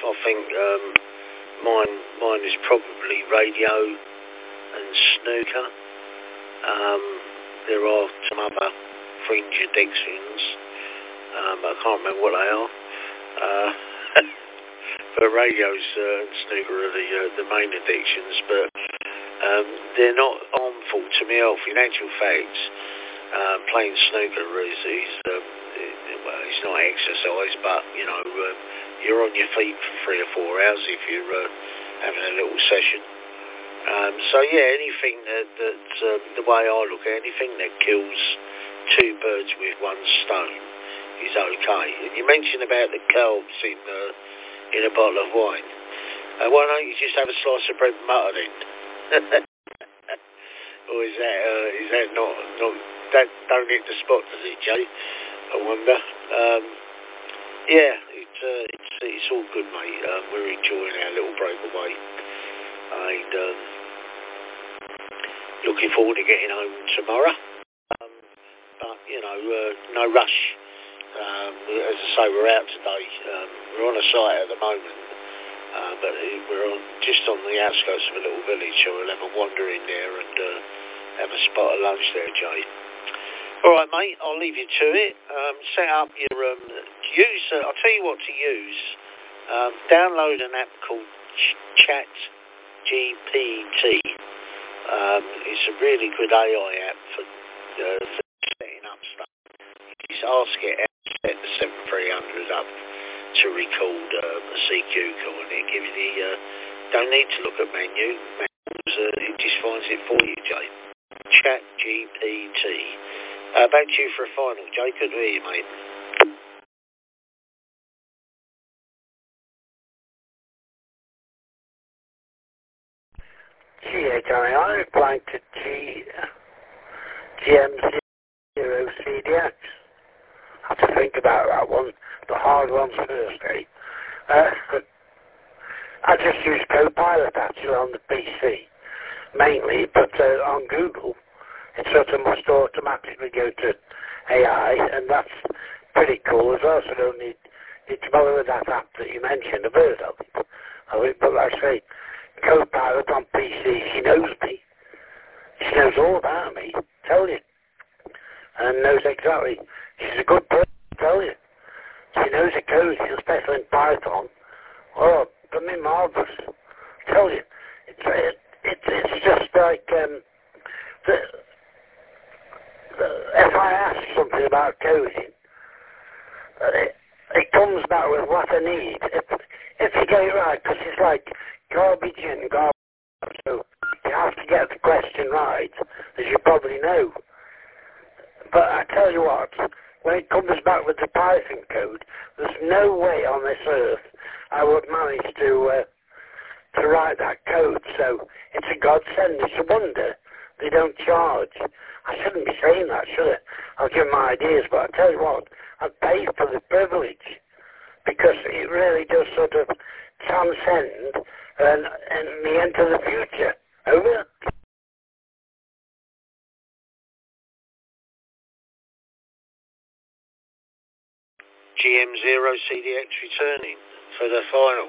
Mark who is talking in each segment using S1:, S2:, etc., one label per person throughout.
S1: I think mine is probably radio and snooker. There are some other fringe addictions, but I can't remember what they are. But radios and snooker are the main addictions, but they're not harmful to my health. In actual fact, playing snooker well, it's not exercise, but you're on your feet for 3 or 4 hours if you're having a little session. So yeah, anything that the way I look at anything that kills 2 birds with 1 stone is okay. And you mentioned about the carbs in a bottle of wine. Why don't you just have a slice of bread and butter then? Or is that not that don't hit the spot, does it, Jay? I wonder. Yeah, it's all good, mate. We're enjoying our little breakaway, and looking forward to getting home tomorrow. But no rush. As I say, we're out today. We're on a site at the moment, but we're just on the outskirts of a little village, so we'll have a wander in there and have a spot of lunch there, Jay. All right, mate, I'll leave you to it. Set up your I'll tell you what to use. Download an app called ChatGPT. It's a really good AI app for setting up stuff. You just ask it how to set the 7300 up to record a CQ call, and it gives you don't need to look at manuals. It just finds it for you, Jay. ChatGPT. Back to you for a final, Jay. Good to hear you, mate.
S2: GHI replying to GM0CDX. I have to think about that one, the hard ones first, I just use Copilot actually on the PC, mainly, but on Google, it sort of must automatically go to AI, and that's pretty cool as well, so I don't need to bother with that app that you mentioned. I've heard of it, but like I say, Copilot on PC, she knows me. She knows all about me, tell you. And knows exactly. She's a good person, tell you. She knows the code, especially in Python. Oh, I mean, marvellous. Tell you. It's just like, if I ask something about coding, it comes back with what I need. If you get it right, because it's like garbage in, garbage out, so you have to get the question right, as you probably know. But I tell you what, when it comes back with the Python code, there's no way on this earth I would manage to write that code. So it's a godsend. It's a wonder they don't charge. I shouldn't be saying that, should I? I'll give my ideas, but I tell you what, I'd pay for the privilege, because it really does sort of transcend and me into the future. Over.
S1: GM0CDX returning for the final.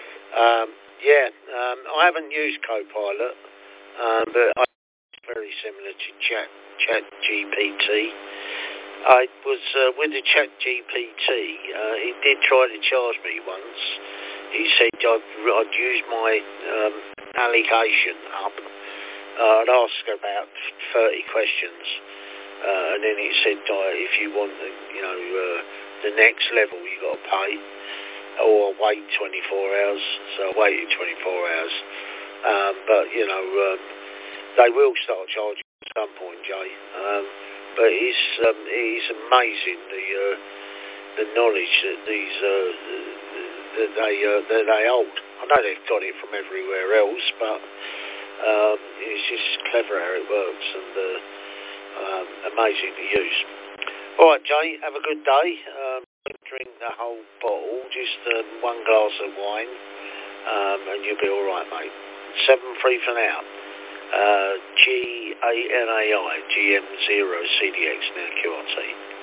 S1: I haven't used Copilot, but it's very similar to ChatGPT. I was with the ChatGPT. He did try to charge me once. He said I'd use my allocation up. I'd ask about 30 questions, and then he said if you want the next level, you got to pay or wait 24 hours. So I waited 24 hours. But they will start charging at some point, Jay. But it's amazing the knowledge that they hold. I know they've got it from everywhere else, but it's just clever how it works and amazing to use. All right, Jay, have a good day. Don't drink the whole bottle, just 1 glass of wine, and you'll be all right, mate. 7-3 for now. GANAI, GM0CDX, now QRT.